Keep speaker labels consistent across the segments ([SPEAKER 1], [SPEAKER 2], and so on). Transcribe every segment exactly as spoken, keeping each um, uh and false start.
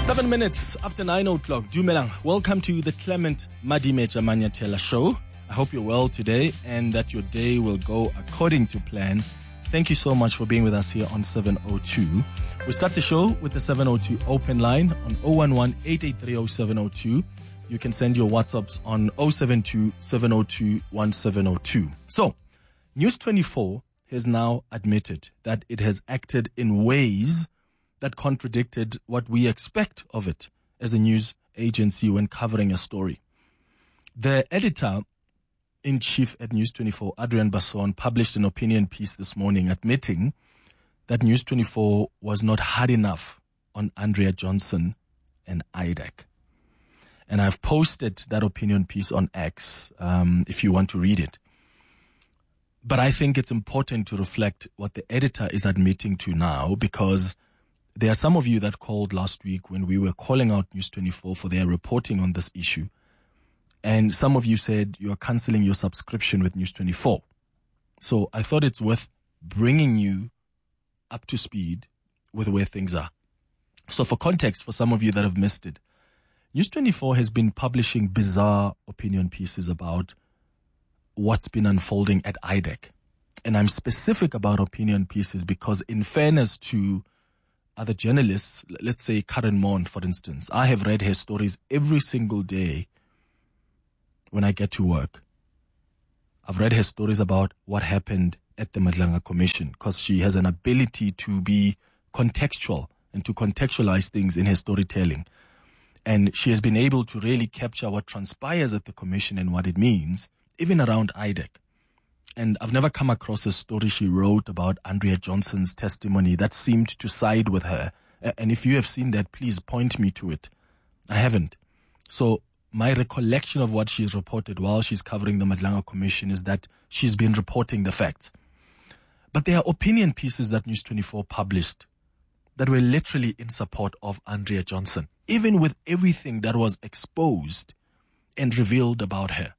[SPEAKER 1] Seven minutes after nine o'clock. Dumelang. Welcome to the Clement Madimeja Manyatela show. I hope you're well today and that your day will go according to plan. Thank you so much for being with us here on seven oh two. We start the show with the seven oh two open line on oh one one, eight eight three oh seven oh two. You can send your WhatsApps on oh seven two, seven oh two, one seven oh two. So, News twenty-four has now admitted that it has acted in ways that contradicted what we expect of it as a news agency when covering a story. The editor-in-chief at News twenty-four, Adrian Basson, published an opinion piece this morning admitting that News twenty-four was not hard enough on Andrea Johnson and I D E C. And I've posted that opinion piece on X um, if you want to read it. But I think it's important to reflect what the editor is admitting to now, because there are some of you that called last week when we were calling out News twenty-four for their reporting on this issue. And some of you said you are cancelling your subscription with News twenty-four. So I thought it's worth bringing you up to speed with where things are. So for context, for some of you that have missed it, News twenty-four has been publishing bizarre opinion pieces about what's been unfolding at I D E C. And I'm specific about opinion pieces because, in fairness to other journalists, let's say Karen Mon, for instance, I have read her stories every single day when I get to work. I've read her stories about what happened at the Madlanga Commission because she has an ability to be contextual and to contextualize things in her storytelling. And she has been able to really capture what transpires at the commission and what it means, even around I D E C. And I've never come across a story she wrote about Andrea Johnson's testimony that seemed to side with her. And if you have seen that, please point me to it. I haven't. So my recollection of what she's reported while she's covering the Madlanga Commission is that she's been reporting the facts. But there are opinion pieces that News twenty-four published that were literally in support of Andrea Johnson, even with everything that was exposed and revealed about her.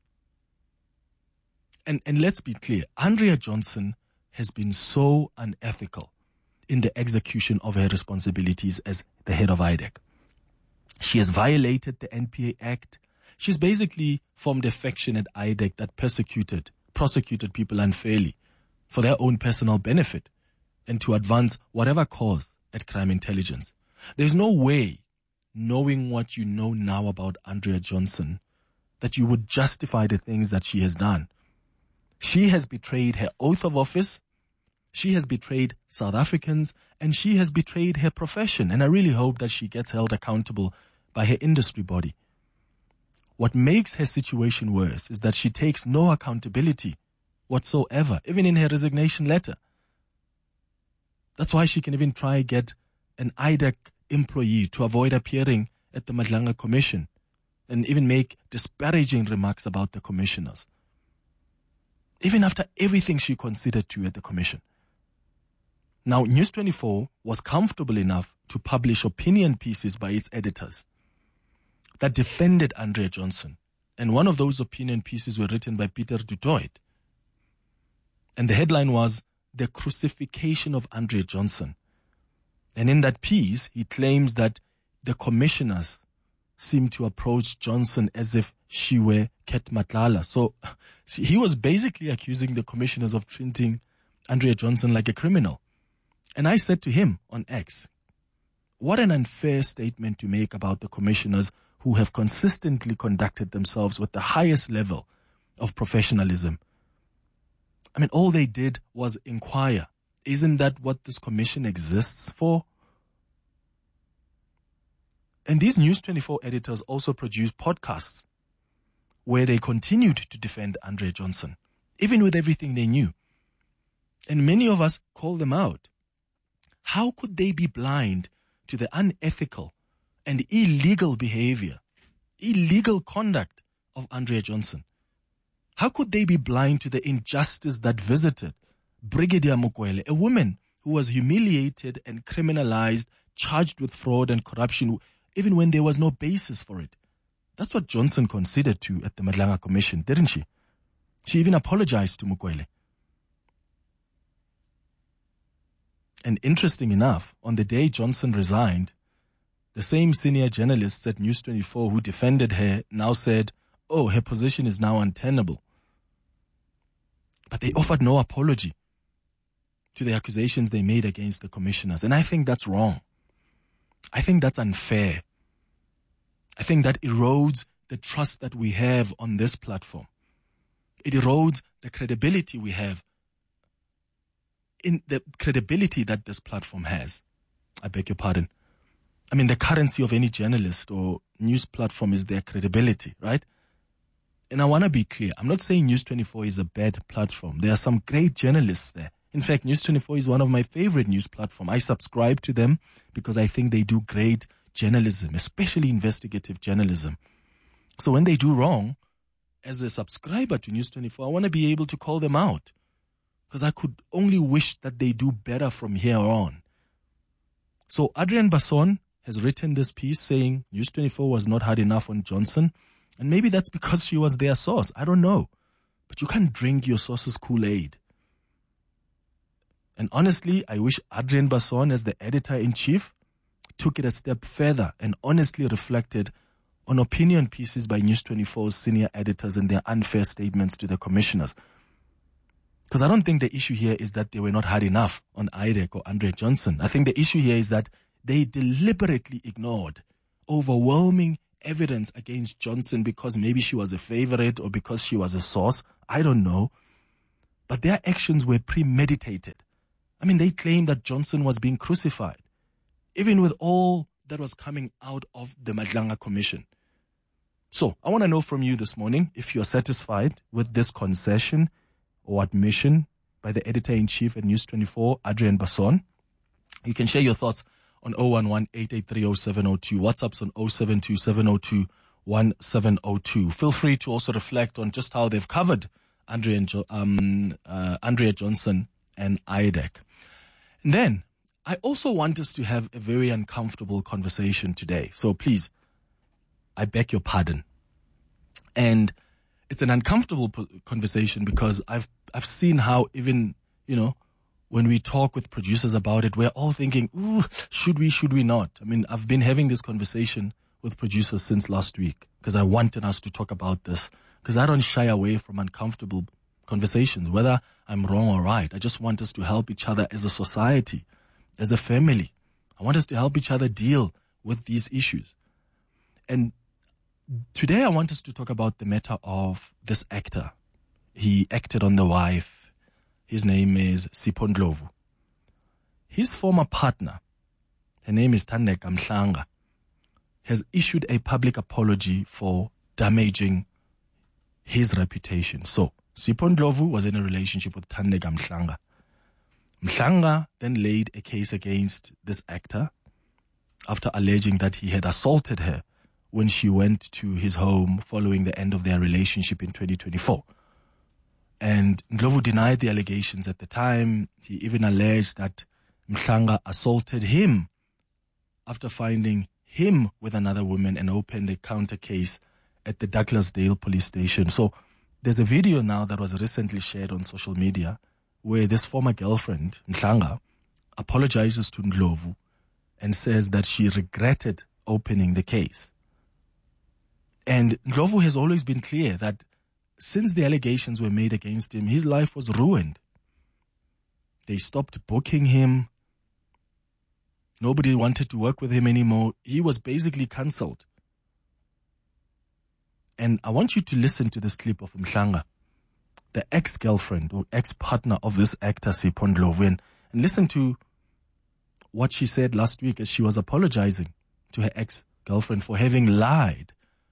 [SPEAKER 1] And, and let's be clear, Andrea Johnson has been so unethical in the execution of her responsibilities as the head of I D E C. She has violated the N P A Act. She's basically formed a faction at I D E C that persecuted, prosecuted people unfairly for their own personal benefit and to advance whatever cause at crime intelligence. There's no way, knowing what you know now about Andrea Johnson, that you would justify the things that she has done. She has betrayed her oath of office, she has betrayed South Africans, and she has betrayed her profession. And I really hope that she gets held accountable by her industry body. What makes her situation worse is that she takes no accountability whatsoever, even in her resignation letter. That's why she can even try get an I D E C employee to avoid appearing at the Madlanga Commission and even make disparaging remarks about the commissioners, even after everything she considered to at the commission. Now, News twenty-four was comfortable enough to publish opinion pieces by its editors that defended Andrea Johnson. And one of those opinion pieces were written by Peter du Toit. And the headline was, "The Crucifixion of Andrea Johnson." And in that piece, he claims that the commissioners seemed to approach Johnson as if she were Ket Matlala. So see, he was basically accusing the commissioners of treating Andrea Johnson like a criminal. And I said to him on X, what an unfair statement to make about the commissioners who have consistently conducted themselves with the highest level of professionalism. I mean, all they did was inquire. Isn't that what this commission exists for? And these News twenty-four editors also produce podcasts where they continued to defend Andrea Johnson, even with everything they knew. And many of us call them out. How could they be blind to the unethical and illegal behavior, illegal conduct of Andrea Johnson? How could they be blind to the injustice that visited Brigadier Mokoele, a woman who was humiliated and criminalized, charged with fraud and corruption, even when there was no basis for it? That's what Johnson conceded to at the Madlanga Commission, didn't she? She even apologized to Mokoele. And interesting enough, on the day Johnson resigned, the same senior journalists at News twenty-four who defended her now said, oh, her position is now untenable. But they offered no apology to the accusations they made against the commissioners. And I think that's wrong. I think that's unfair. I think that erodes the trust that we have on this platform. It erodes the credibility we have in the credibility that this platform has. I beg your pardon. I mean, the currency of any journalist or news platform is their credibility, right? And I want to be clear. I'm not saying News twenty-four is a bad platform. There are some great journalists there. In fact, News twenty-four is one of my favorite news platforms. I subscribe to them because I think they do great journalism, especially investigative journalism. So when they do wrong, as a subscriber to News twenty-four, I want to be able to call them out because I could only wish that they do better from here on. So Adrienne Basson has written this piece saying News twenty-four was not hard enough on Johnson. And maybe that's because she was their source. I don't know. But you can't drink your source's Kool-Aid. And honestly, I wish Adrienne Basson, as the editor-in-chief, took it a step further and honestly reflected on opinion pieces by News twenty-four's senior editors and their unfair statements to the commissioners. Because I don't think the issue here is that they were not hard enough on Idek or Andre Johnson. I think the issue here is that they deliberately ignored overwhelming evidence against Johnson because maybe she was a favorite or because she was a source. I don't know. But their actions were premeditated. I mean, they claimed that Johnson was being crucified, even with all that was coming out of the Madlanga Commission. So I want to know from you this morning if you're satisfied with this concession or admission by the editor-in-chief at News twenty-four, Adrienne Basson. You can share your thoughts on zero one one, eight eight three, zero seven zero two. WhatsApp's on zero seven two, seven zero two, one seven zero two. Feel free to also reflect on just how they've covered Andrea, jo- um, uh, Andrea Johnson and Idek. And then I also want us to have a very uncomfortable conversation today. So please, I beg your pardon. And it's an uncomfortable conversation because I've I've seen how even, you know, when we talk with producers about it, we're all thinking, ooh, should we, should we not? I mean, I've been having this conversation with producers since last week because I wanted us to talk about this because I don't shy away from uncomfortable conversations, whether I'm wrong or right. I just want us to help each other as a society, as a family. I want us to help each other deal with these issues. And today I want us to talk about the matter of this actor. He acted on The Wife. His name is Sipho Ndlovu. His former partner, her name is Thandeka Mhlanga, has issued a public apology for damaging his reputation. So, Sipho Ndlovu was in a relationship with Thandeka Mhlanga. Mhlanga then laid a case against this actor after alleging that he had assaulted her when she went to his home following the end of their relationship in twenty twenty-four. And Ndlovu denied the allegations at the time. He even alleged that Mhlanga assaulted him after finding him with another woman and opened a counter case at the Douglasdale police station. So there's a video now that was recently shared on social media where this former girlfriend, Mhlanga, apologizes to Ndlovu and says that she regretted opening the case. And Ndlovu has always been clear that since the allegations were made against him, his life was ruined. They stopped booking him. Nobody wanted to work with him anymore. He was basically cancelled. And I want you to listen to this clip of Mhlanga, the ex-girlfriend or ex-partner of this actor, Sipho Ndlovu, and listen to what she said last week as she was apologizing to her ex-girlfriend for having lied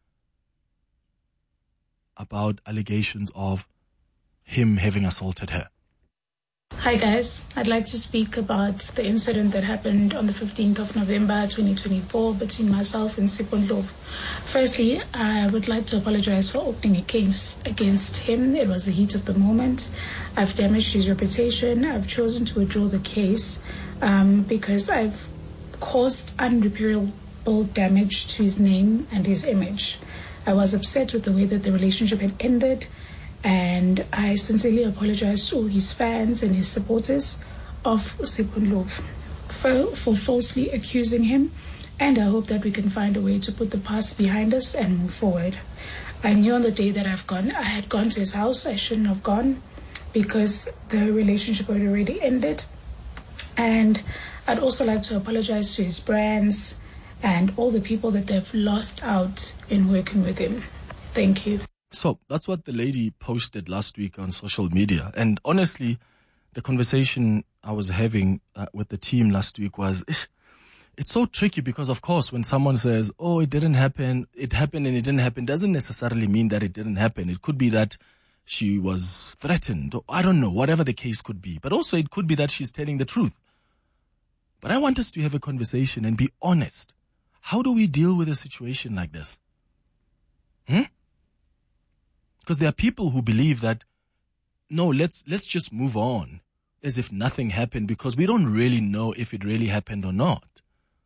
[SPEAKER 1] about allegations of him having assaulted her.
[SPEAKER 2] Hi guys, I'd like to speak about the incident that happened on the fifteenth of November twenty twenty-four between myself and Sipho Ndlovu. Firstly, I would like to apologize for opening a case against him. It was the heat of the moment. I've damaged his reputation. I've chosen to withdraw the case um, because I've caused unrepairable damage to his name and his image. I was upset with the way that the relationship had ended, and I sincerely apologize to all his fans and his supporters of Sipho Ndlovu for, for falsely accusing him And I hope that we can find a way to put the past behind us and move forward. I knew on the day that I've gone, I had gone to his house. I shouldn't have gone because the relationship had already ended. And I'd also like to apologize to his brands and all the people that they've lost out in working with him. Thank you.
[SPEAKER 1] So that's what the lady posted last week on social media. And honestly, the conversation I was having uh, with the team last week was, it's so tricky because, of course, when someone says, oh, it didn't happen, it happened and it didn't happen, doesn't necessarily mean that it didn't happen. It could be that she was threatened, or I don't know, whatever the case could be. But also it could be that she's telling the truth. But I want us to have a conversation and be honest. How do we deal with a situation like this? Hmm? Because there are people who believe that, no, let's let's just move on as if nothing happened because we don't really know if it really happened or not.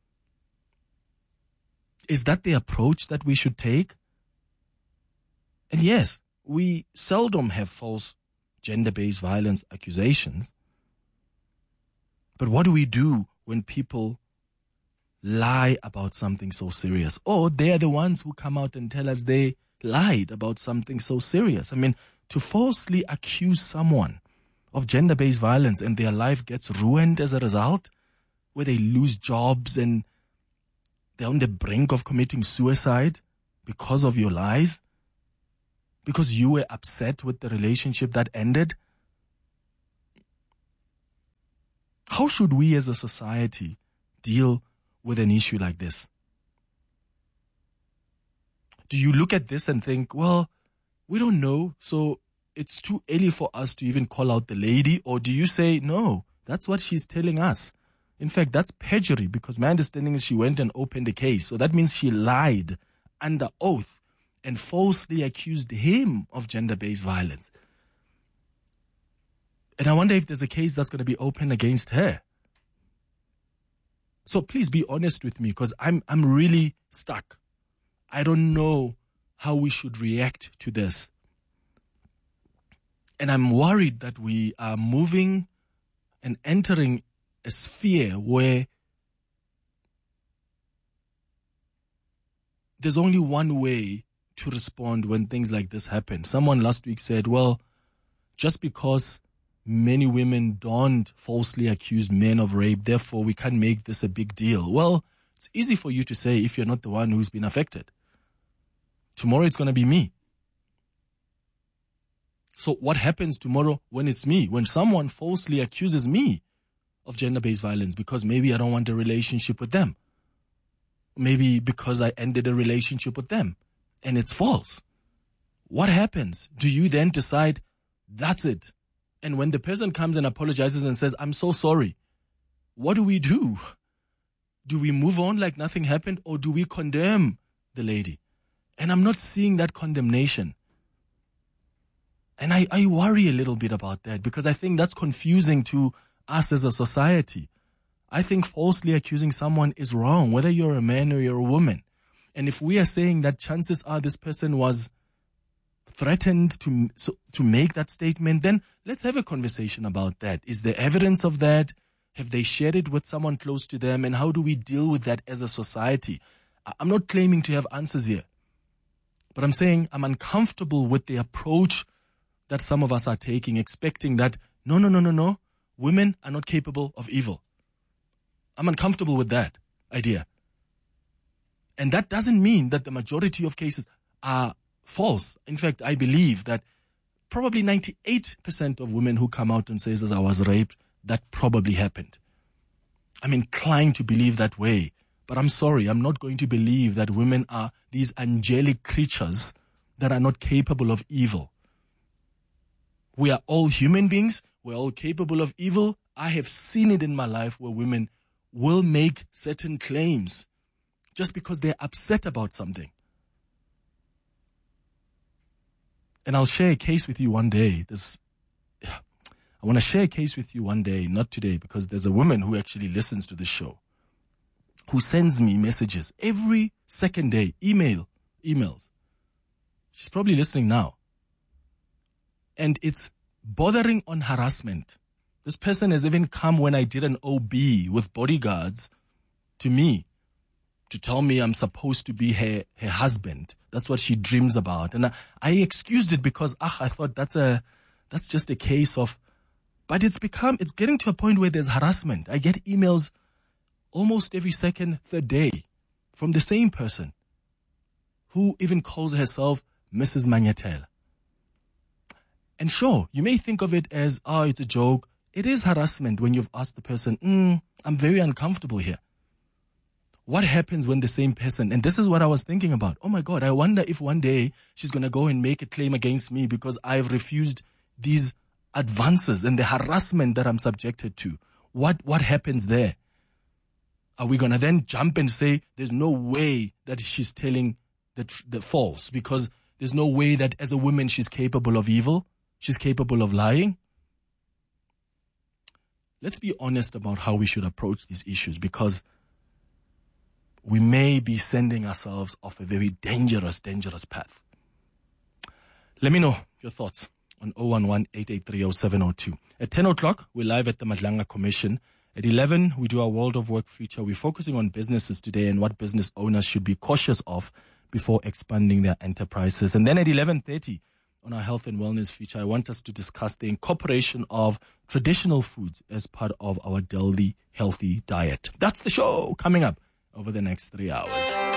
[SPEAKER 1] Is that the approach that we should take? And yes, we seldom have false gender-based violence accusations. But what do we do when people lie about something so serious? Or they're the ones who come out and tell us they lied about something so serious. I mean, to falsely accuse someone of gender-based violence and their life gets ruined as a result, where they lose jobs and they're on the brink of committing suicide because of your lies, because you were upset with the relationship that ended. How should we as a society deal with an issue like this? Do you look at this and think, well, we don't know, so it's too early for us to even call out the lady? Or do you say, no, that's what she's telling us? In fact, that's perjury, because my understanding is she went and opened a case. So that means she lied under oath and falsely accused him of gender-based violence. And I wonder if there's a case that's going to be opened against her. So please be honest with me, because I'm I'm really stuck. I don't know how we should react to this. And I'm worried that we are moving and entering a sphere where there's only one way to respond when things like this happen. Someone last week said, well, just because many women don't falsely accuse men of rape, therefore we can't make this a big deal. Well, it's easy for you to say if you're not the one who's been affected. Tomorrow it's going to be me. So what happens tomorrow when it's me? When someone falsely accuses me of gender-based violence because maybe I don't want a relationship with them. Maybe because I ended a relationship with them and it's false. What happens? Do you then decide that's it? And when the person comes and apologizes and says, I'm so sorry, what do we do? Do we move on like nothing happened, or do we condemn the lady? And I'm not seeing that condemnation. And I, I worry a little bit about that, because I think that's confusing to us as a society. I think falsely accusing someone is wrong, whether you're a man or you're a woman. And if we are saying that chances are this person was threatened to so, to make that statement, then let's have a conversation about that. Is there evidence of that? Have they shared it with someone close to them? And how do we deal with that as a society? I'm not claiming to have answers here, but I'm saying I'm uncomfortable with the approach that some of us are taking, expecting that, no, no, no, no, no, women are not capable of evil. I'm uncomfortable with that idea. And that doesn't mean that the majority of cases are false. In fact, I believe that probably ninety-eight percent of women who come out and says, I was raped, that probably happened. I'm inclined to believe that way. But I'm sorry, I'm not going to believe that women are these angelic creatures that are not capable of evil. We are all human beings. We're all capable of evil. I have seen it in my life where women will make certain claims just because they're upset about something. And I'll share a case with you one day. This, I want to share a case with you one day, not today, because there's a woman who actually listens to the show, who sends me messages every second day, email, emails. She's probably listening now. And it's bordering on harassment. This person has even come when I did an O B with bodyguards to me to tell me I'm supposed to be her, her husband. That's what she dreams about. And I, I excused it because, ah, I thought that's a, that's just a case of, but it's become, it's getting to a point where there's harassment. I get emails almost every second, third day from the same person who even calls herself Missus Manyatela. And sure, you may think of it as, oh, it's a joke. It is harassment when you've asked the person, mm, I'm very uncomfortable here. What happens when the same person, and this is what I was thinking about. Oh my God, I wonder if one day she's going to go and make a claim against me because I've refused these advances and the harassment that I'm subjected to. What, what happens there? Are we going to then jump and say there's no way that she's telling the, tr- the false because there's no way that as a woman she's capable of evil? She's capable of lying? Let's be honest about how we should approach these issues because we may be sending ourselves off a very dangerous, dangerous path. Let me know your thoughts on zero one one, eight eight three, zero seven zero two. At ten o'clock, we're live at the Madlanga Commission. At eleven, we do our World of Work feature. We're focusing on businesses today and what business owners should be cautious of before expanding their enterprises. And then at eleven thirty, on our health and wellness feature, I want us to discuss the incorporation of traditional foods as part of our daily healthy diet. That's the show coming up over the next three hours.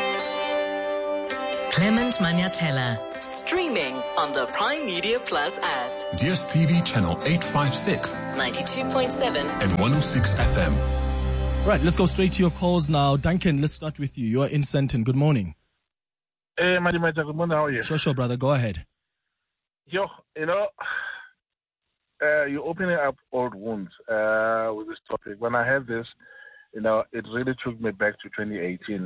[SPEAKER 3] Clement Manyatela, streaming on the Prime Media Plus app.
[SPEAKER 4] D S T V channel eight fifty-six,
[SPEAKER 3] ninety-two point seven,
[SPEAKER 4] and one oh six F M.
[SPEAKER 1] Right, let's go straight to your calls now. Duncan, let's start with you. You are in Sandton. Good morning.
[SPEAKER 5] Hey, Madimeta, good morning. How are you?
[SPEAKER 1] Sure, sure, brother. Go ahead.
[SPEAKER 5] Yo, you know, uh, you're opening up old wounds uh, with this topic. When I had this, you know, it really took me back to twenty eighteen.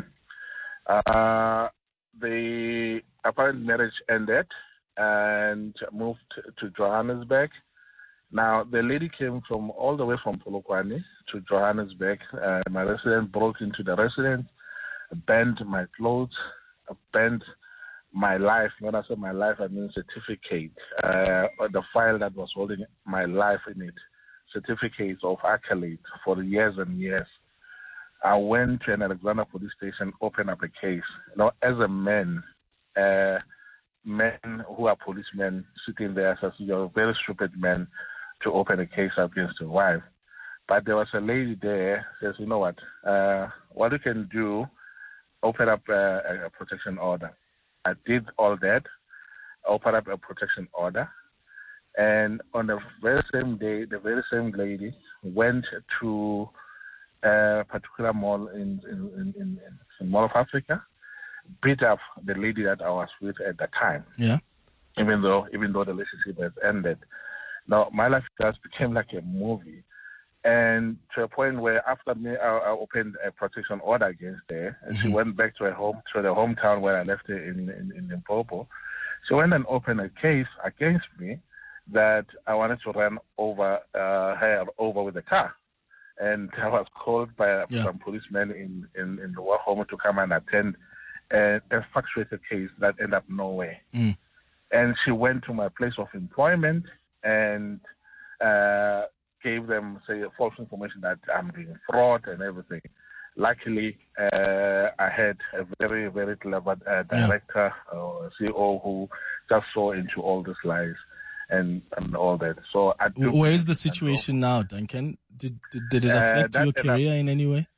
[SPEAKER 5] Uh, the apparent marriage ended and moved to Johannesburg. Now, the lady came from all the way from Polokwane to Johannesburg. Uh, my resident broke into the residence, burned my clothes, burned my life. When I say my life, I mean certificate. Uh, the file that was holding my life in it, certificates of accolades for years and years. I went to an Alexandra police station, opened up a case. You know, as a man, uh, men who are policemen sitting there, says you're a very stupid man to open a case against your wife. But there was a lady there says, you know what, uh, what you can do, open up a, a protection order. I did all that, opened up a protection order, and on the very same day, the very same lady went to a particular mall in in, in, in, in Mall of Africa, beat up the lady that I was with at the time.
[SPEAKER 1] Yeah.
[SPEAKER 5] Even though even though the relationship has ended. Now my life just became like a movie. And to a point where after me, I, I opened a protection order against her, and mm-hmm. she went back to her home, to the hometown where I left her in, in, in Limpopo. She went and opened a case against me that I wanted to run over uh, her over with a car. And I was called by yeah. some policemen in, in, in the war home to come and attend a, a frustrated case that ended up nowhere.
[SPEAKER 1] Mm.
[SPEAKER 5] And she went to my place of employment and uh, gave them, say, false information that I'm being fraud and everything. Luckily, uh, I had a very, very clever uh, director yeah. or C E O who just saw into all these lies and, and all that. So I do
[SPEAKER 1] Where is the situation now, Duncan? Did, did, did it affect uh, your career in any way?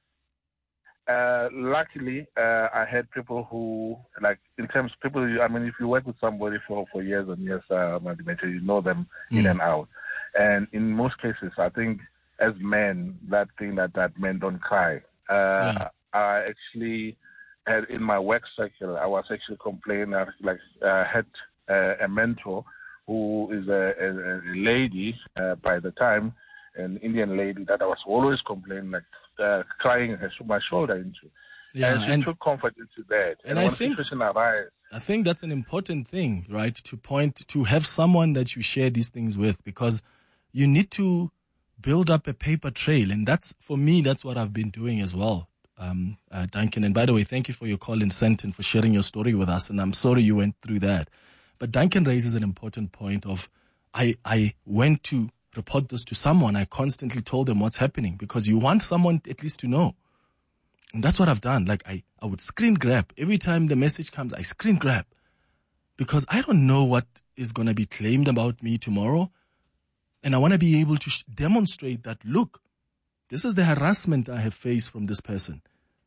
[SPEAKER 5] Uh, luckily, uh, I had people who, like, in terms of people, I mean, if you work with somebody for, for years and years, uh, you know them mm. in and out. And in most cases, I think as men, that thing that, that men don't cry. Uh, yeah. I actually had in my work cycle, I was actually complaining, like, I uh, had uh, a mentor who is a, a, a lady uh, by the time, an Indian lady that I was always complaining, like, uh, crying her, my shoulder into.
[SPEAKER 1] Yeah,
[SPEAKER 5] and she
[SPEAKER 1] and,
[SPEAKER 5] took comfort into that.
[SPEAKER 1] And,
[SPEAKER 5] and
[SPEAKER 1] I
[SPEAKER 5] when
[SPEAKER 1] think,
[SPEAKER 5] situation arrived,
[SPEAKER 1] I think that's an important thing, right? To point, to have someone that you share these things with, because you need to build up a paper trail. And that's, for me, that's what I've been doing as well, um, uh, Duncan. And by the way, thank you for your call in Sandton, for sharing your story with us. And I'm sorry you went through that. But Duncan raises an important point of, I, I went to report this to someone. I constantly told them what's happening because you want someone at least to know. And that's what I've done. Like I, I would screen grab. Every time the message comes, I screen grab. Because I don't know what is going to be claimed about me tomorrow. And I want to be able to sh- demonstrate that, look, this is the harassment I have faced from this person.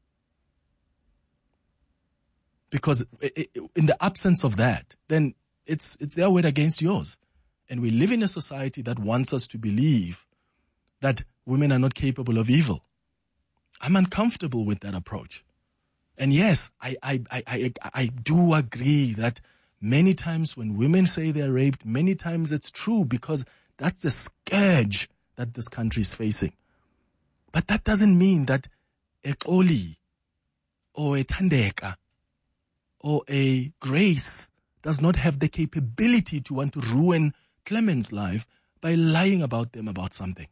[SPEAKER 1] Because in the absence of that, then it's it's their word against yours. And we live in a society that wants us to believe that women are not capable of evil. I'm uncomfortable with that approach. And yes, I, I, I, I, I do agree that many times when women say they're raped, many times it's true because that's the scourge that this country is facing. But that doesn't mean that a Xoli or a Thandeka or a Grace does not have the capability to want to ruin Clement's life by lying about them about something.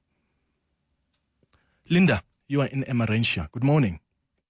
[SPEAKER 1] Linda, you are in Emmarentia. Good morning.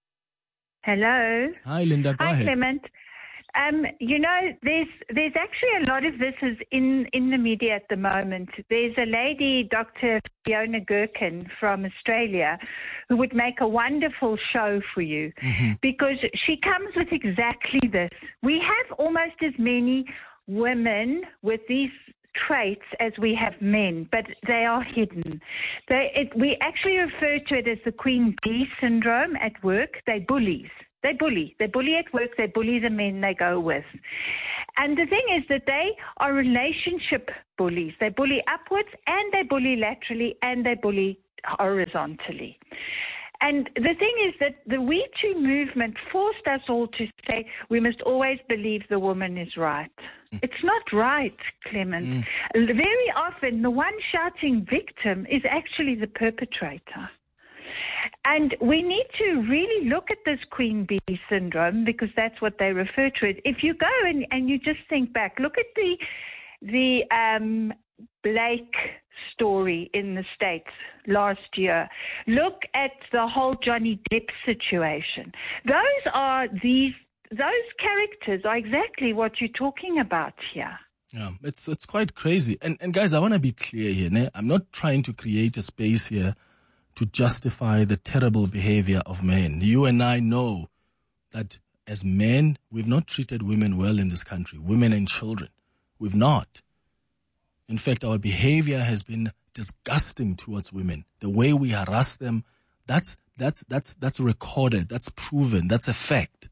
[SPEAKER 6] Hello.
[SPEAKER 1] Hi, Linda. Go
[SPEAKER 6] Hi,
[SPEAKER 1] ahead.
[SPEAKER 6] Clement. Um, you know, there's there's actually a lot of this is in, in the media at the moment. There's a lady, Doctor Fiona Gherkin from Australia, who would make a wonderful show for you mm-hmm. because she comes with exactly this. We have almost as many women with these traits as we have men, but they are hidden. They, it, we actually refer to it as the Queen Bee syndrome at work. They're bullies. They bully. They bully at work. They bully the men they go with. And the thing is that they are relationship bullies. They bully upwards and they bully laterally and they bully horizontally. And the thing is that the We Too movement forced us all to say we must always believe the woman is right. Mm. It's not right, Clement. Mm. Very often the one shouting victim is actually the perpetrator. And we need to really look at this Queen Bee syndrome because that's what they refer to it. If you go and, and you just think back, look at the the um, Blake story in the States last year. Look at the whole Johnny Depp situation. Those are these those characters are exactly what you're talking about here.
[SPEAKER 1] Yeah, it's it's quite crazy. And and guys, I want to be clear here. Ne? I'm not trying to create a space here to justify the terrible behavior of men. You and I know that as men, we've not treated women well in this country, women and children. We've not. In fact, our behavior has been disgusting towards women. The way we harass them, that's that's that's that's recorded, that's proven, that's a fact.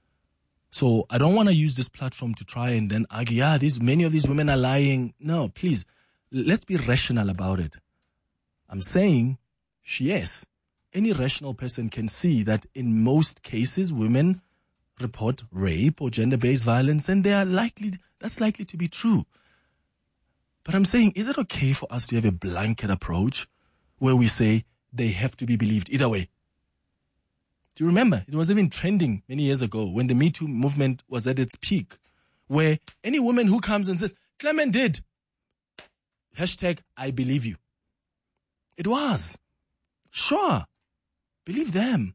[SPEAKER 1] So I don't want to use this platform to try and then argue, yeah, these many of these women are lying. No, please, let's be rational about it. I'm saying yes, any rational person can see that in most cases, women report rape or gender-based violence, and they are likely, that's likely to be true. But I'm saying, is it okay for us to have a blanket approach where we say they have to be believed either way? Do you remember? It was even trending many years ago when the Me Too movement was at its peak, where any woman who comes and says, Clement did, hashtag, I believe you. It was. Sure, believe them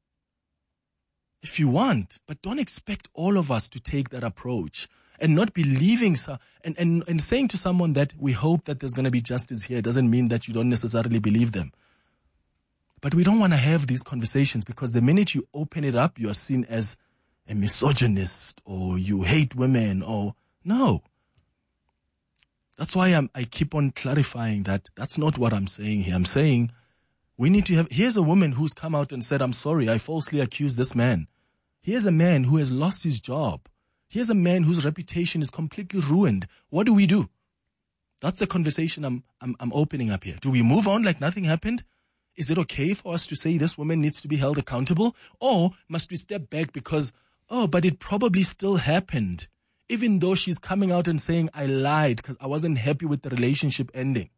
[SPEAKER 1] if you want, but don't expect all of us to take that approach and not believing so, and, and, and saying to someone that we hope that there's going to be justice here doesn't mean that you don't necessarily believe them. But we don't want to have these conversations because the minute you open it up, you are seen as a misogynist or you hate women or no. That's why I'm, I keep on clarifying that that's not what I'm saying here. I'm saying we need to have, here's a woman who's come out and said, I'm sorry, I falsely accused this man. Here's a man who has lost his job. Here's a man whose reputation is completely ruined. What do we do? That's the conversation I'm, I'm, I'm opening up here. Do we move on like nothing happened? Is it okay for us to say this woman needs to be held accountable? Or must we step back because, oh, but it probably still happened, even though she's coming out and saying, I lied because I wasn't happy with the relationship ending?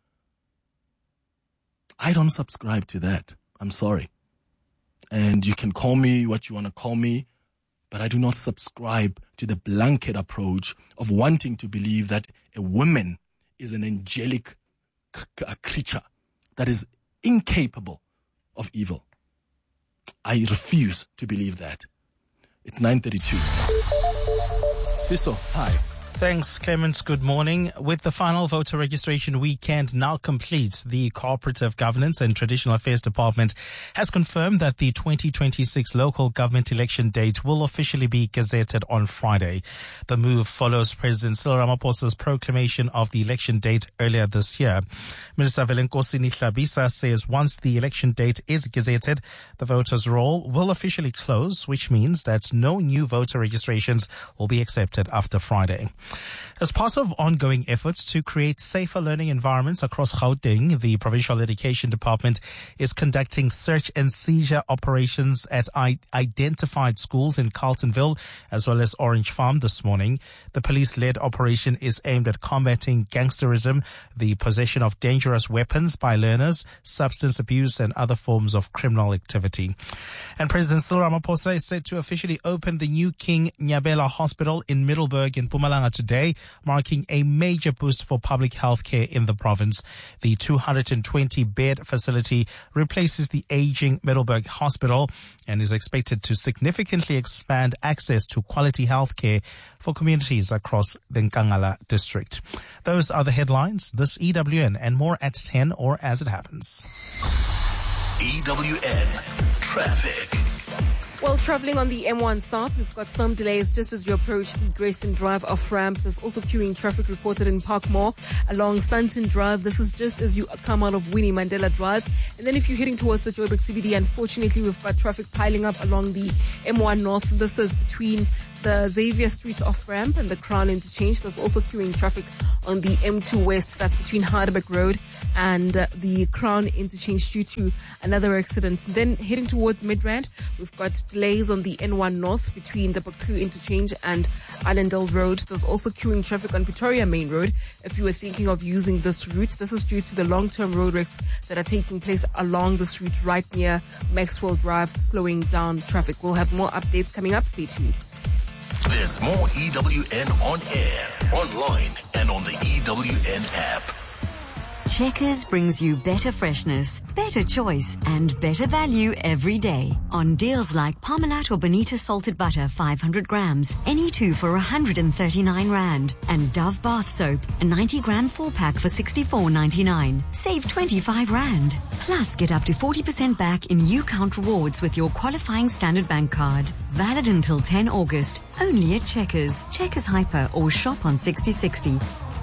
[SPEAKER 1] I don't subscribe to that. I'm sorry. And you can call me what you want to call me, but I do not subscribe to the blanket approach of wanting to believe that a woman is an angelic c- c- creature that is incapable of evil. I refuse to believe that. It's nine thirty-two. Sfiso, hi.
[SPEAKER 7] Thanks, Clement. Good morning. With the final voter registration weekend now complete, the Cooperative Governance and Traditional Affairs Department has confirmed that the twenty twenty-six local government election date will officially be gazetted on Friday. The move follows President Cyril Ramaphosa's proclamation of the election date earlier this year. Minister Velenkosi Nihlabisa says once the election date is gazetted, the voters' roll will officially close, which means that no new voter registrations will be accepted after Friday. As part of ongoing efforts to create safer learning environments across Gauteng, the Provincial Education Department is conducting search and seizure operations at I- identified schools in Carltonville as well as Orange Farm this morning. The police-led operation is aimed at combating gangsterism, the possession of dangerous weapons by learners, substance abuse and other forms of criminal activity. And President Cyril Ramaphosa is set to officially open the new King Nyabela Hospital in Middleburg in Mpumalanga today, marking a major boost for public health care in the province. The two hundred twenty bed facility replaces the aging Middleburg Hospital and is expected to significantly expand access to quality health care for communities across the Nkangala district. Those are the headlines. This E W N and more at ten or as it happens.
[SPEAKER 4] E W N Traffic.
[SPEAKER 8] Well, traveling on the M one South, we've got some delays just as you approach the Grayston Drive off-ramp. There's also queuing traffic reported in Parkmore along Sandton Drive. This is just as you come out of Winnie Mandela Drive. And then if you're heading towards the Joburg C B D, unfortunately, we've got traffic piling up along the M one North. This is between the Xavier Street off-ramp and the Crown Interchange. There's also queuing traffic on the M two West. That's between Heidelberg Road and uh, the Crown Interchange due to another accident. Then heading towards Midrand, we've got delays on the N one North between the Baku Interchange and Allendale Road. There's also queuing traffic on Pretoria Main Road. If you were thinking of using this route, this is due to the long-term road wrecks that are taking place along this route right near Maxwell Drive, slowing down traffic. We'll have more updates coming up. Stay tuned.
[SPEAKER 4] There's more E W N on air, online, and on the E W N app.
[SPEAKER 9] Checkers brings you better freshness, better choice, and better value every day. On deals like Parmalat or Bonita salted butter, five hundred grams, any two for one hundred thirty-nine rand. And Dove bath soap, a ninety gram four pack for sixty-four ninety-nine. Save twenty-five rand. Plus, get up to forty percent back in U-Count rewards with your qualifying Standard Bank card. Valid until the tenth of August. Only at Checkers, Checkers Hyper, or shop on sixty sixty.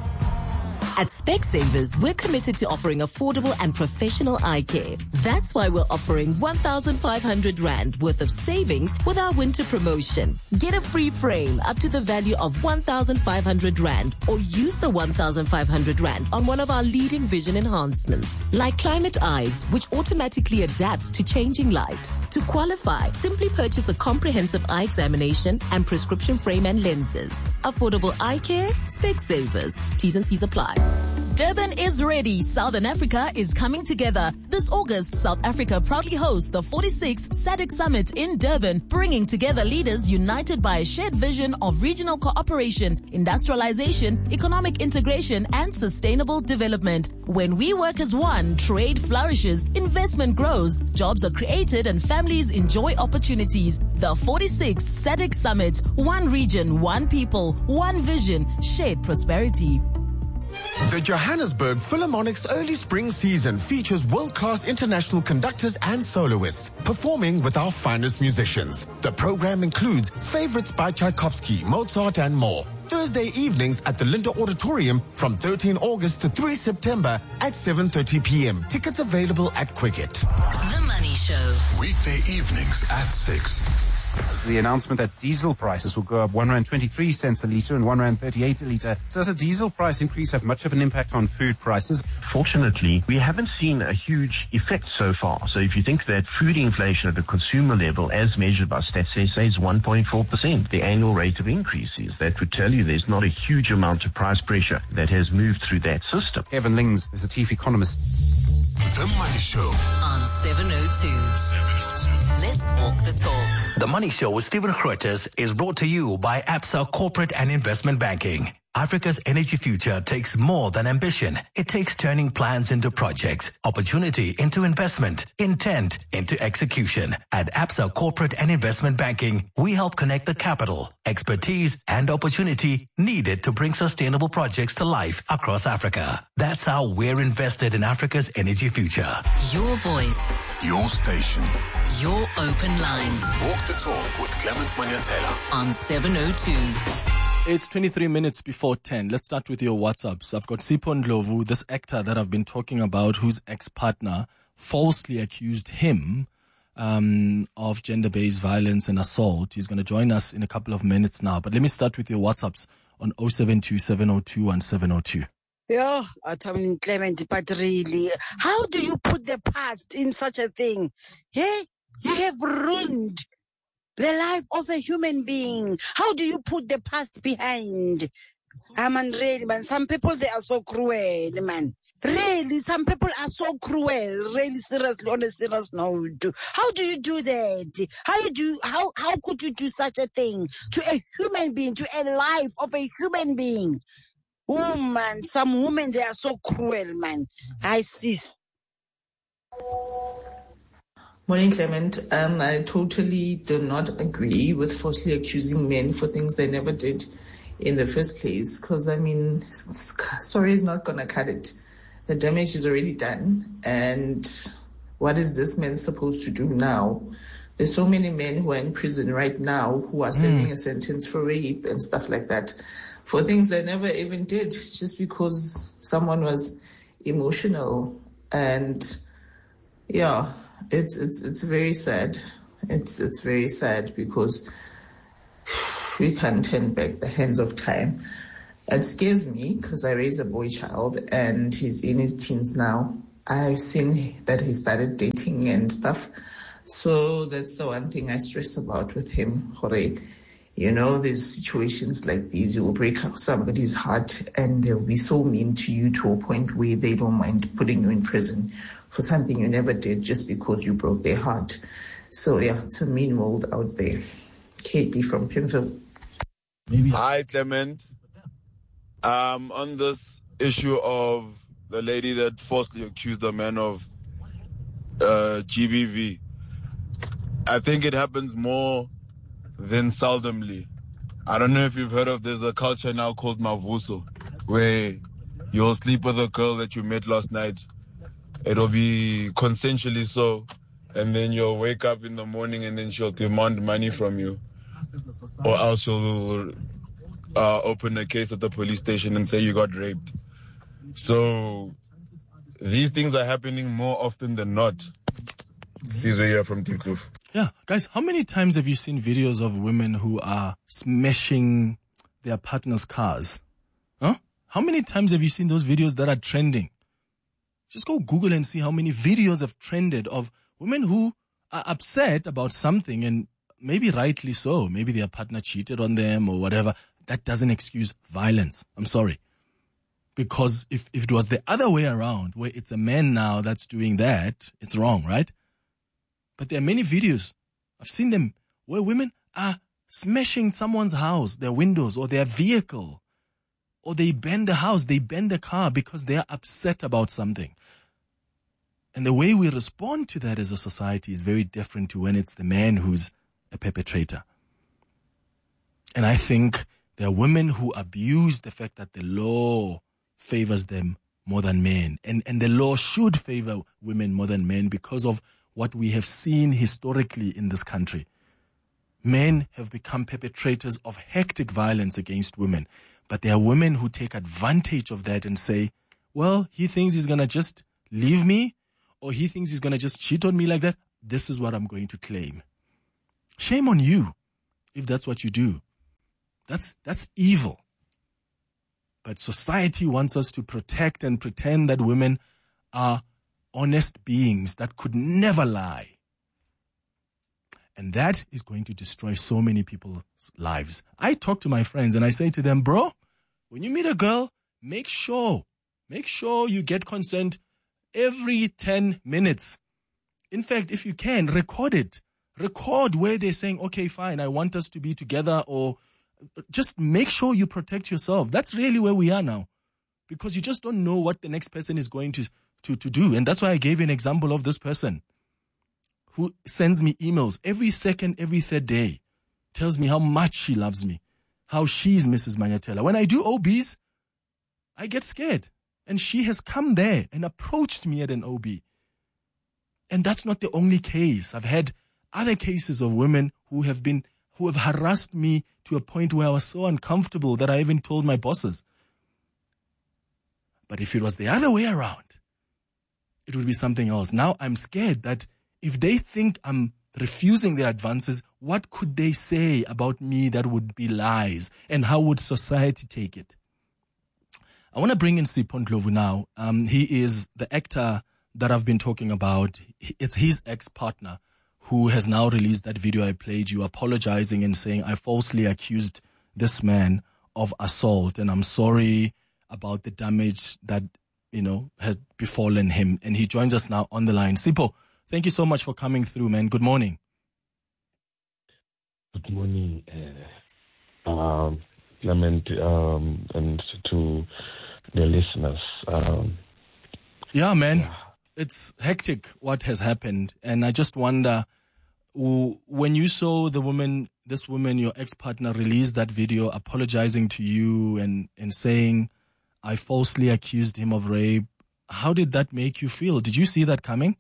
[SPEAKER 10] At Specsavers, we're committed to offering affordable and professional eye care. That's why we're offering one thousand five hundred rand worth of savings with our winter promotion. Get a free frame up to the value of one thousand five hundred rand or use the one thousand five hundred rand on one of our leading vision enhancements, like Climate Eyes, which automatically adapts to changing light. To qualify, simply purchase a comprehensive eye examination and prescription frame and lenses. Affordable eye care, Specsavers. T's and C's apply.
[SPEAKER 11] Durban is ready. Southern Africa is coming together. This August, South Africa proudly hosts the forty-sixth S A D C Summit in Durban, bringing together leaders united by a shared vision of regional cooperation, industrialization, economic integration, and sustainable development. When we work as one, trade flourishes, investment grows, jobs are created, and families enjoy opportunities. The forty-sixth S A D C Summit. One region, one people, one vision, shared prosperity.
[SPEAKER 12] The Johannesburg Philharmonic's early spring season features world-class international conductors and soloists performing with our finest musicians. The program includes favorites by Tchaikovsky, Mozart, and more. Thursday evenings at the Linda Auditorium from the thirteenth of August to the third of September at seven thirty p.m. Tickets available at Quicket.
[SPEAKER 3] The Money Show.
[SPEAKER 4] Weekday evenings at six.
[SPEAKER 13] The announcement that diesel prices will go up one rand twenty-three cents a litre and one rand thirty-eight a litre. Does a diesel price increase have much of an impact on food prices?
[SPEAKER 14] Fortunately, we haven't seen a huge effect so far. So if you think that food inflation at the consumer level, as measured by Stats S A, is one point four percent, the annual rate of increase is, that would tell you there's not a huge amount of price pressure that has moved through that system.
[SPEAKER 13] Kevin Lings is the chief economist.
[SPEAKER 4] The Money Show
[SPEAKER 3] on seven oh two.
[SPEAKER 4] seven oh two.
[SPEAKER 3] Let's walk the talk.
[SPEAKER 15] The Money Show with Stephen Grootes is brought to you by Absa Corporate and Investment Banking. Africa's energy future takes more than ambition. It takes turning plans into projects, opportunity into investment, intent into execution. At Absa Corporate and Investment Banking, we help connect the capital, expertise, and opportunity needed to bring sustainable projects to life across Africa. That's how we're invested in Africa's energy future.
[SPEAKER 3] Your voice.
[SPEAKER 4] Your station.
[SPEAKER 3] Your open line.
[SPEAKER 4] Walk the talk with Clement Manyatela
[SPEAKER 3] on seven oh two.
[SPEAKER 1] It's twenty-three minutes before ten. Let's start with your WhatsApps. I've got Sipho Ndlovu, this actor that I've been talking about, whose ex-partner falsely accused him um, of gender-based violence and assault. He's going to join us in a couple of minutes now. But let me start with your WhatsApps on oh seven two, seven oh two, one seven oh two.
[SPEAKER 16] Yeah, I'm Clement, but really, how do you put the past in such a thing? Yeah, you have ruined the life of a human being. How do you put the past behind? I mean, really, man, some people, they are so cruel, man. Really, some people are so cruel, really seriously, on a serious note. How do you do that? How you do, how, how could you do such a thing to a human being, to a life of a human being? Oh, man, some women, they are so cruel, man. I see.
[SPEAKER 17] Morning, Clement. Um, I totally do not agree with falsely accusing men for things they never did in the first place. Because, I mean, sorry is not going to cut it. The damage is already done. And what is this man supposed to do now? There's so many men who are in prison right now who are serving mm. a sentence for rape and stuff like that, for things they never even did, just because someone was emotional. And, yeah. It's it's it's very sad. It's it's very sad because we can't turn back the hands of time. It scares me because I raise a boy child and he's in his teens now. I've seen that he started dating and stuff. So that's the one thing I stress about with him, Jorge. You know, there's situations like these, you will break up somebody's heart and they'll be so mean to you to a point where they don't mind putting you in prison for something you never did just because you broke their heart. So, yeah, it's a mean world out there. K B from Pimville.
[SPEAKER 18] Hi, Clement. Um, on this issue of the lady that falsely accused the man of uh, G B V, I think it happens more than seldomly. I don't know if you've heard of, there's a culture now called Mavuso, where you'll sleep with a girl that you met last night. It'll be consensually so, and then you'll wake up in the morning and then she'll demand money from you. Or else she'll uh, open a case at the police station and say you got raped. So these things are happening more often than not. Caesar here from Deep Kloof.
[SPEAKER 1] Yeah, guys, how many times have you seen videos of women who are smashing their partner's cars? Huh? How many times have you seen those videos that are trending? Just go Google and see how many videos have trended of women who are upset about something, and maybe rightly so. Maybe their partner cheated on them or whatever. That doesn't excuse violence. I'm sorry. Because if, if it was the other way around, where it's a man now that's doing that, it's wrong, right? But there are many videos, I've seen them, where women are smashing someone's house, their windows, or their vehicle. Or they bend the house, they bend the car because they are upset about something. And the way we respond to that as a society is very different to when it's the man who's a perpetrator. And I think there are women who abuse the fact that the law favors them more than men. And, and the law should favor women more than men because of what we have seen historically in this country. Men have become perpetrators of hectic violence against women. But there are women who take advantage of that and say, well, he thinks he's going to just leave me, or he thinks he's going to just cheat on me like that. This is what I'm going to claim. Shame on you if that's what you do. That's, that's evil. But society wants us to protect and pretend that women are honest beings that could never lie. And that is going to destroy so many people's lives. I talk to my friends and I say to them, bro, when you meet a girl, make sure, make sure you get consent every ten minutes. In fact, if you can, record it. Record where they're saying, okay, fine, I want us to be together, or just make sure you protect yourself. That's really where we are now, because you just don't know what the next person is going to, to, to do. And that's why I gave you an example of this person who sends me emails every second, every third day, tells me how much she loves me, how she's Missus Manyatela. When I do O Bs, I get scared. And she has come there and approached me at an O B. And that's not the only case. I've had other cases of women who have been, who have harassed me to a point where I was so uncomfortable that I even told my bosses. But if it was the other way around, it would be something else. Now I'm scared that if they think I'm refusing their advances, what could they say about me that would be lies? And how would society take it? I want to bring in Sipho Ndlovu now. Um, he is the actor that I've been talking about. It's his ex-partner who has now released that video I played you, apologizing and saying, I falsely accused this man of assault, and I'm sorry about the damage that, you know, has befallen him. And he joins us now on the line. Sipho, thank you so much for coming through, man. Good morning.
[SPEAKER 19] Good morning, uh, um, Clement, um, and to the listeners. Um,
[SPEAKER 1] yeah, man. Yeah. It's hectic what has happened. And I just wonder, when you saw the woman, this woman, your ex-partner, release that video apologizing to you and, and saying, I falsely accused him of rape, how did that make you feel? Did you see that coming?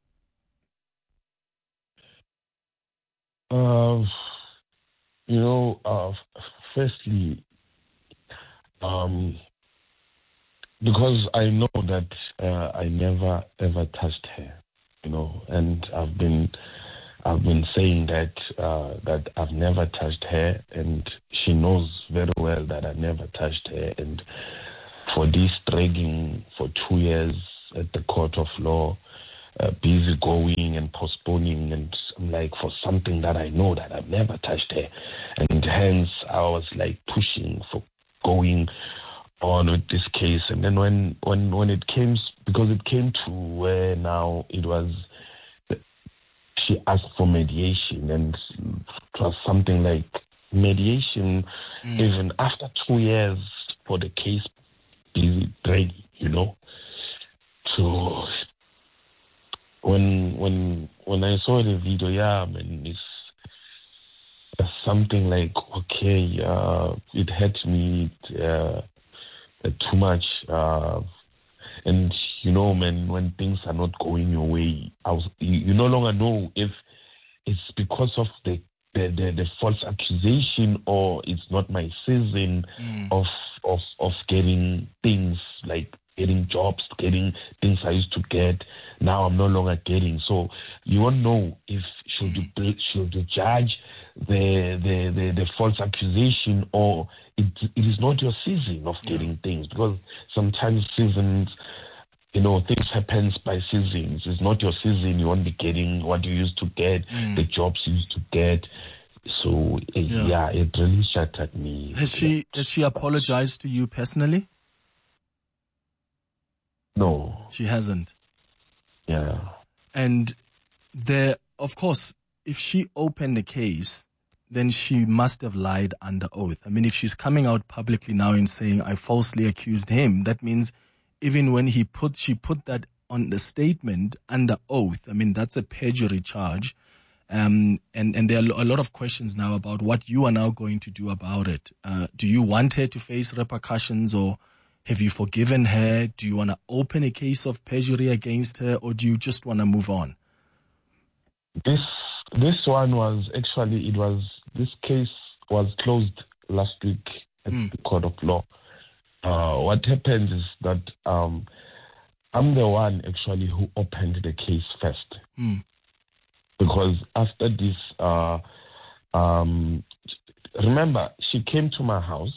[SPEAKER 19] Uh, you know, uh, firstly, um, because I know that uh, I never ever touched her, you know, and I've been, I've been saying that uh, that I've never touched her, and she knows very well that I never touched her, and for this dragging for two years at the court of law, uh, busy going and postponing, and I'm like, for something that I know that I've never touched her, and hence I was like pushing for going on with this case. And then when when when it came, because it came to where now it was, she asked for mediation, and it was something like mediation, mm. even after two years for the case busy dragging, you know. So when when when I saw the video, yeah, I mean, it's, it's something like, okay, uh, it hurt me uh, too much, uh, and you know, man, when things are not going your way, I was, you, you no longer know if it's because of the the, the, the false accusation or it's not my season mm. of of of getting things like getting jobs, getting things I used to get. Now I'm no longer getting. So you won't know if should you should you judge the the, the, the false accusation or it it is not your season of getting things, because sometimes seasons, you know, things happens by seasons. It's not your season. You won't be getting what you used to get, mm. the jobs you used to get. So yeah. yeah, it really shattered me.
[SPEAKER 1] Has she has she apologized to you personally?
[SPEAKER 19] No,
[SPEAKER 1] she hasn't.
[SPEAKER 19] Yeah,
[SPEAKER 1] and there, of course, if she opened a case, then she must have lied under oath. I mean, if she's coming out publicly now and saying I falsely accused him, that means even when he put she put that on the statement under oath. I mean, that's a perjury charge. Um, and, and there are a lot of questions now about what you are now going to do about it. Uh, do you want her to face repercussions, or have you forgiven her? Do you want to open a case of perjury against her, or do you just want to move on?
[SPEAKER 19] This this one was actually, it was, this case was closed last week at mm. the court of law. Uh, what happened is that um, I'm the one actually who opened the case first.
[SPEAKER 1] Mm.
[SPEAKER 19] Because after this, uh, um, remember, she came to my house.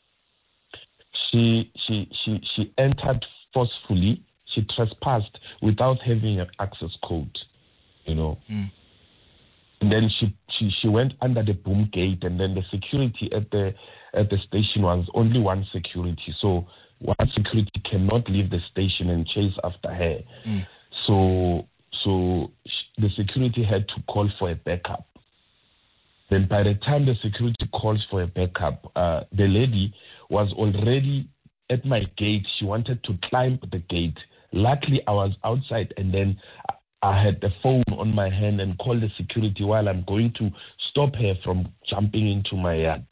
[SPEAKER 19] She she she she entered forcefully. She trespassed without having an access code, you know.
[SPEAKER 1] Mm.
[SPEAKER 19] And then she, she she went under the boom gate, and then the security at the at the station was only one security. So one security cannot leave the station and chase after her.
[SPEAKER 1] Mm.
[SPEAKER 19] So. So the security had to call for a backup. Then by the time the security calls for a backup, uh, the lady was already at my gate. She wanted to climb the gate. Luckily, I was outside, and then I had the phone on my hand and called the security while I'm going to stop her from jumping into my yard.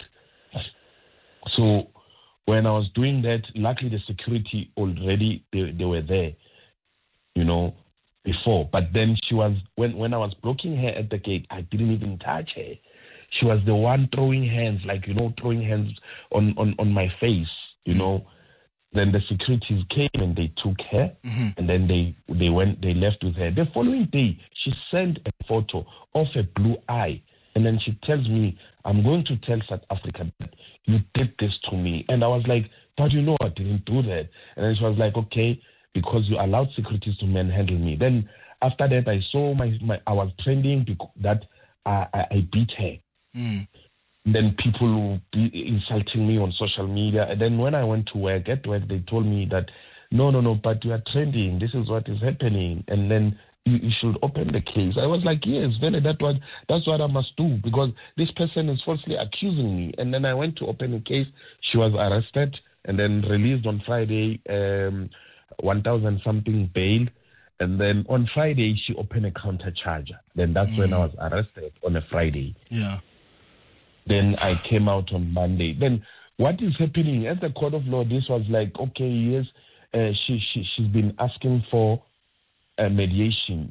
[SPEAKER 19] So when I was doing that, luckily the security already, they, they were there, you know, before. But then she was, when, when I was blocking her at the gate, I didn't even touch her. She was the one throwing hands, like, you know, throwing hands on, on, on my face, you know. Then the securities came and they took her, mm-hmm. and then they they went, they left with her. The following day, she sent a photo of a blue eye, and then she tells me, I'm going to tell South Africa that you did this to me. And I was like, but you know I didn't do that. And then she was like, okay, because you allowed securities to manhandle me. Then after that, I saw my, my I was trending because that I, I, I beat her. Mm. Then people will be insulting me on social media. And then when I went to work, at work, they told me that, no, no, no, but you are trending. This is what is happening. And then you, you should open the case. I was like, yes, Vele, that what, that's what I must do because this person is falsely accusing me. And then I went to open a case. She was arrested and then released on Friday, um, one thousand something bail. And then on Friday, she opened a counter charge. Then that's mm. when I was arrested on a Friday.
[SPEAKER 1] Yeah.
[SPEAKER 19] Then I came out on Monday. Then what is happening at the court of law? This was like, okay, yes, uh, she she she's been asking for uh, mediation.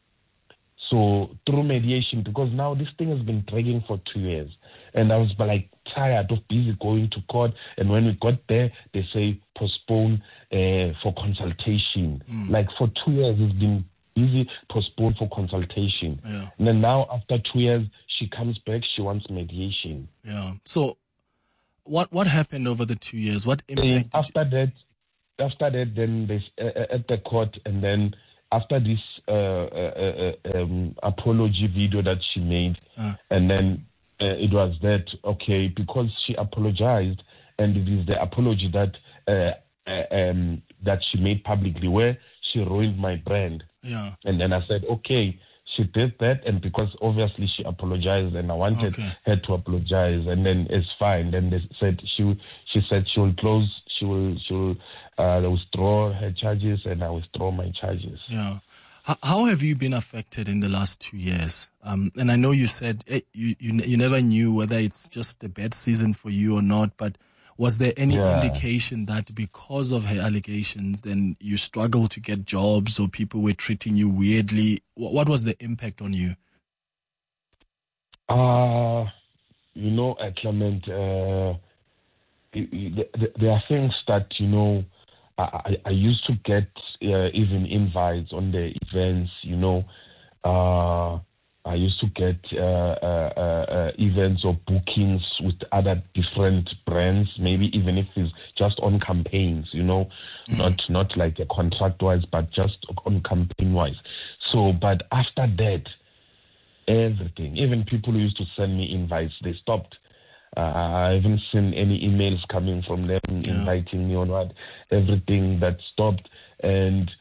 [SPEAKER 19] So through mediation, because now this thing has been dragging for two years, and I was like tired of busy going to court. And when we got there, they say postpone uh, for consultation. Mm. Like for two years, it's been busy postponed for consultation.
[SPEAKER 1] Yeah.
[SPEAKER 19] And then now after two years, she comes back, she wants mediation.
[SPEAKER 1] Yeah. So what what happened over the two years? What impact?
[SPEAKER 19] After that, after that, then they uh, at the court, and then after this uh, uh, uh, um, apology video that she made, uh. and then uh, it was that, okay, because she apologized, and it is the apology that uh, uh, um, that she made publicly where she ruined my brand.
[SPEAKER 1] Yeah.
[SPEAKER 19] And then I said, okay, she did that, and because obviously she apologized, and I wanted
[SPEAKER 1] okay.
[SPEAKER 19] her to apologize, and then it's fine. Then they said she she said she will close, she will she will uh, withdraw her charges, and I withdraw my charges.
[SPEAKER 1] Yeah. How have you been affected in the last two years? Um, and I know you said eh, you, you you never knew whether it's just a bad season for you or not, but was there any
[SPEAKER 19] yeah.
[SPEAKER 1] indication that because of her allegations, then you struggled to get jobs or people were treating you weirdly? What, what was the impact on you?
[SPEAKER 19] Uh, you know, uh, Clement, uh, it, it, there are things that, you know, I, I used to get uh, even invites on the events, you know. Uh, I used to get uh, uh, uh, events or bookings with other different brands, maybe even if it's just on campaigns, you know, mm-hmm. not not like a contract-wise, but just on campaign-wise. So, but after that, everything, even people who used to send me invites, they stopped. Uh, I haven't seen any emails coming from them yeah. inviting me on what, everything that stopped. And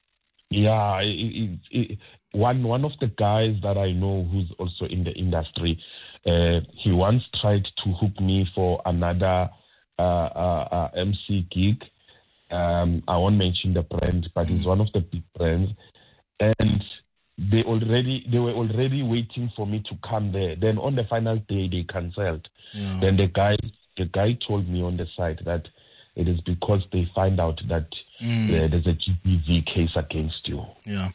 [SPEAKER 19] yeah, it, it, it, one one of the guys that I know who's also in the industry, uh, he once tried to hook me for another uh, uh, uh, M C gig. Um, I won't mention the brand, but it's one of the big brands. And they already they were already waiting for me to come there. Then on the final day, they cancelled.
[SPEAKER 1] Yeah.
[SPEAKER 19] Then the guy the guy told me on the site that it is because they find out that mm. uh, there's a G B V case against you.
[SPEAKER 1] Yeah.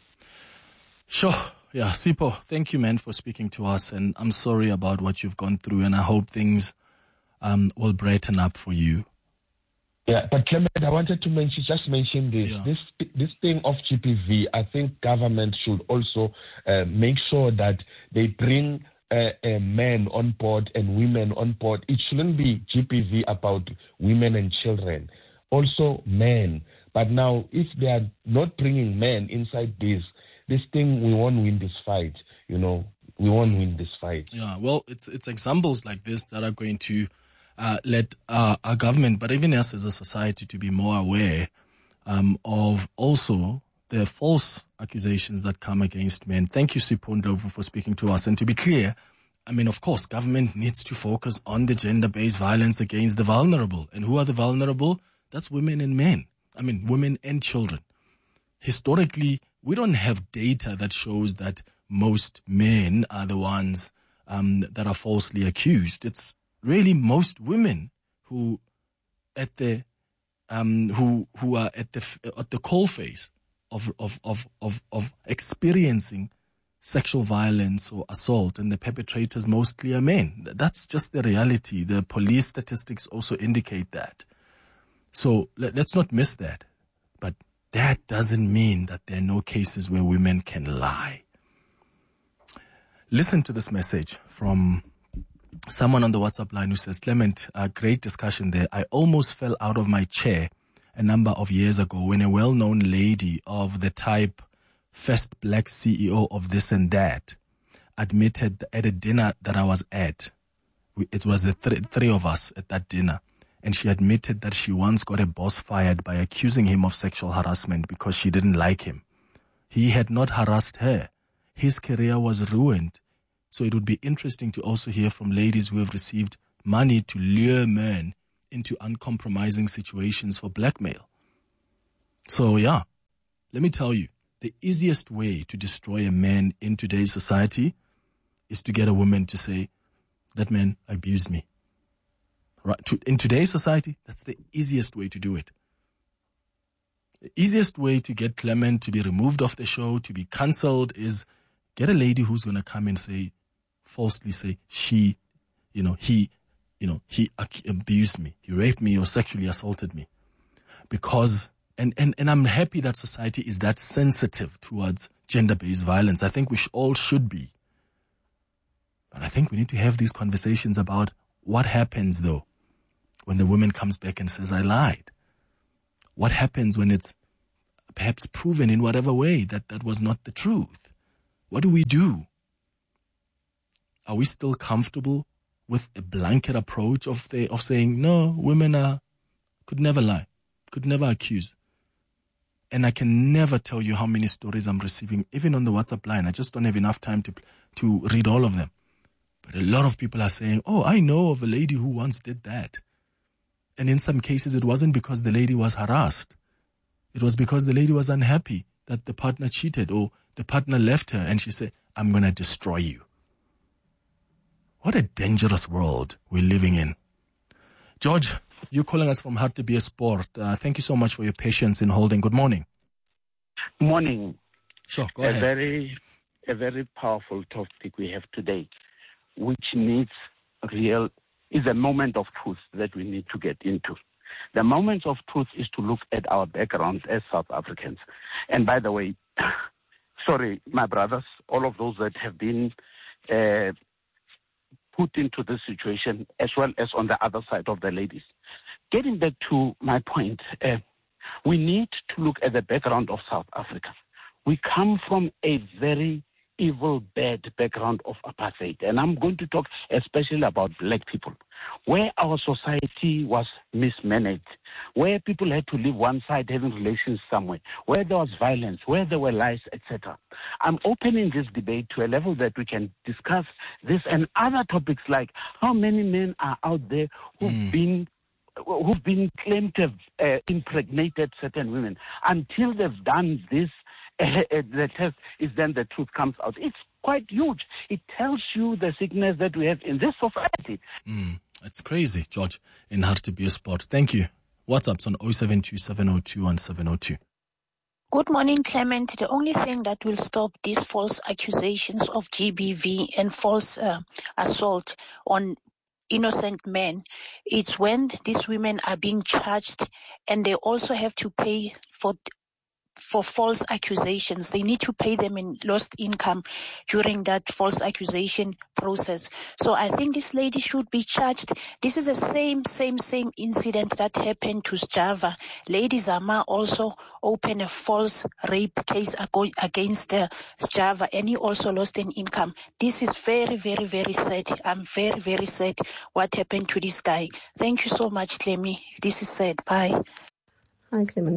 [SPEAKER 1] Sure. Yeah, Sipho, thank you, man, for speaking to us. And I'm sorry about what you've gone through, and I hope things um, will brighten up for you.
[SPEAKER 19] Yeah, but Clement, I wanted to mention, just mention this.
[SPEAKER 1] Yeah.
[SPEAKER 19] This this thing of G B V, I think government should also uh, make sure that they bring uh, uh, men on board and women on board. It shouldn't be G B V about women and children, also men. But now, if they are not bringing men inside this, this thing, we won't win this fight, you know. We won't win this fight.
[SPEAKER 1] Yeah, well, it's it's examples like this that are going to uh, let uh, our government, but even us as a society, to be more aware um, of also the false accusations that come against men. Thank you, Sipho Ndlovu, for speaking to us. And to be clear, I mean, of course, government needs to focus on the gender-based violence against the vulnerable. And who are the vulnerable? That's women and men. I mean, women and children. Historically, we don't have data that shows that most men are the ones um, that are falsely accused. It's really most women who at the um, who who are at the at the coalface of of of of of experiencing sexual violence or assault, and the perpetrators mostly are men. That's just the reality. The police statistics also indicate that. So let, let's not miss that. But that doesn't mean that there are no cases where women can lie. Listen to this message from someone on the WhatsApp line who says, Clement, a great discussion there. I almost fell out of my chair a number of years ago when a well-known lady of the type first black C E O of this and that admitted at a dinner that I was at. It was the th- three of us at that dinner. And she admitted that she once got a boss fired by accusing him of sexual harassment because she didn't like him. He had not harassed her. His career was ruined. So it would be interesting to also hear from ladies who have received money to lure men into uncompromising situations for blackmail. So yeah, let me tell you, the easiest way to destroy a man in today's society is to get a woman to say, that man abused me. Right? In today's society, that's the easiest way to do it. The easiest way to get Clement to be removed off the show, to be cancelled, is get a lady who's going to come and say, falsely say, she, you know, he, you know, he abused me, he raped me or sexually assaulted me. Because, and, and, and I'm happy that society is that sensitive towards gender-based violence. I think we sh- all should be. But I think we need to have these conversations about what happens, though, when the woman comes back and says, I lied. What happens when it's perhaps proven in whatever way that that was not the truth? What do we do? Are we still comfortable with a blanket approach of the, of saying, no, women are, could never lie, could never accuse? And I can never tell you how many stories I'm receiving, even on the WhatsApp line. I just don't have enough time to to read all of them. But a lot of people are saying, oh, I know of a lady who once did that. And in some cases, it wasn't because the lady was harassed. It was because the lady was unhappy that the partner cheated or the partner left her and she said, I'm going to destroy you. What a dangerous world we're living in. George, you're calling us from Hard to Be a Sport. Uh, thank you so much for your patience in holding. Good morning.
[SPEAKER 20] Morning.
[SPEAKER 1] Sure, go
[SPEAKER 20] a
[SPEAKER 1] ahead.
[SPEAKER 20] Very, a very powerful topic we have today, which needs real, is a moment of truth that we need to get into. The moment of truth is to look at our backgrounds as South Africans. And by the way, sorry, my brothers, all of those that have been uh, put into this situation, as well as on the other side of the ladies. Getting back to my point, uh, we need to look at the background of South Africa. We come from a very evil, bad background of apartheid. And I'm going to talk especially about black people, where our society was mismanaged, where people had to live one side having relations somewhere, where there was violence, where there were lies, et cetera. I'm opening this debate to a level that we can discuss this and other topics like how many men are out there who've mm. been who've been claimed to have uh, impregnated certain women. Until they've done this, uh, uh, the test is then the truth comes out. It's quite huge. It tells you the sickness that we have in this society.
[SPEAKER 1] Mm, it's crazy, George, in Hard to Be a Sport. Thank you. WhatsApp's on oh seven two, seven oh two, one seven oh two.
[SPEAKER 21] Good morning, Clement. The only thing that will stop these false accusations of G B V and false uh, assault on innocent men, it's when these women are being charged and they also have to pay for for false accusations. They need to pay them in lost income during that false accusation process. So I think this lady should be charged. This is the same, same, same incident that happened to Sjava. Lady Zama also opened a false rape case against the Sjava, and he also lost an income. This is very, very, very sad. I'm very, very sad what happened to this guy. Thank you so much, Clemmy. This is sad. Bye.
[SPEAKER 22] Hi, Clement.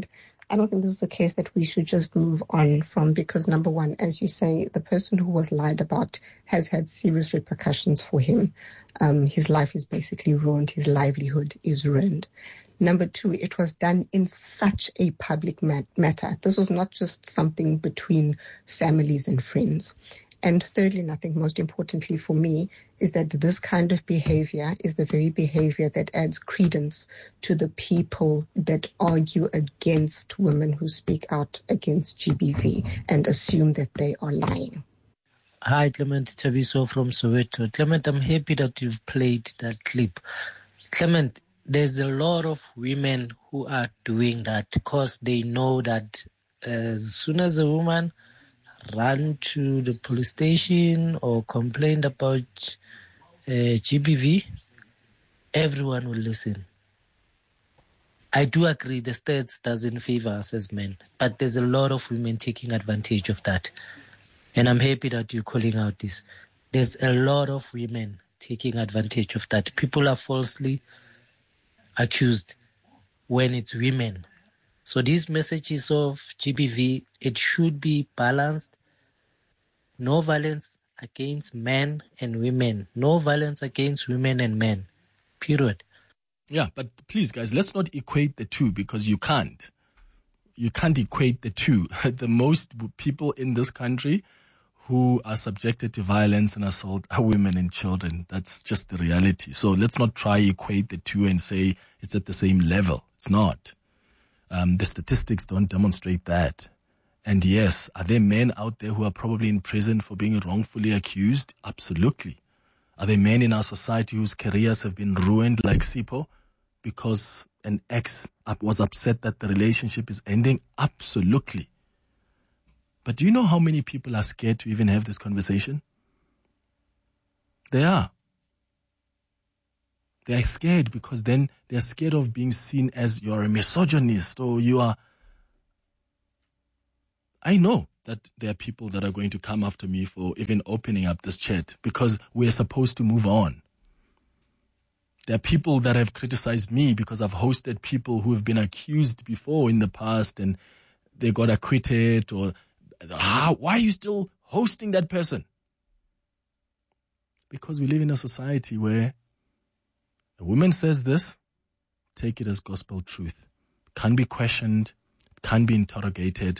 [SPEAKER 2] I don't think this is a case that we should just move on from because, number one, as you say, the person who was lied about has had serious repercussions for him. Um, his life is basically ruined. His livelihood is ruined. Number two, it was done in such a public mat- matter. This was not just something between families and friends. And thirdly, and I think most importantly for me, is that this kind of behavior is the very behavior that adds credence to the people that argue against women who speak out against G B V and assume that they are lying.
[SPEAKER 22] Hi, Clement Tabiso from Soweto. Clement, I'm happy that you've played that clip. Clement, there's a lot of women who are doing that because they know that as soon as a woman run to the police station or complained about uh, G B V, everyone will listen. I do agree the stats doesn't favor us as men, but there's a lot of women taking advantage of that. And I'm happy that you're calling out this. There's a lot of women taking advantage of that. People are falsely accused when it's women. So these messages of G B V, it should be balanced. No violence against men and women. No violence against women and men. Period.
[SPEAKER 1] Yeah, but please, guys, let's not equate the two because you can't. You can't equate the two. The most people in this country who are subjected to violence and assault are women and children. That's just the reality. So let's not try equate the two and say it's at the same level. It's not. Um, the statistics don't demonstrate that. And yes, are there men out there who are probably in prison for being wrongfully accused? Absolutely. Are there men in our society whose careers have been ruined like Sipho because an ex was upset that the relationship is ending? Absolutely. But do you know how many people are scared to even have this conversation? They are. They are scared because then they're scared of being seen as you're a misogynist or you are. I know that there are people that are going to come after me for even opening up this chat because we're supposed to move on. There are people that have criticized me because I've hosted people who have been accused before in the past and they got acquitted or how, why are you still hosting that person? Because we live in a society where a woman says this, take it as gospel truth. It can't be questioned, it can't be interrogated.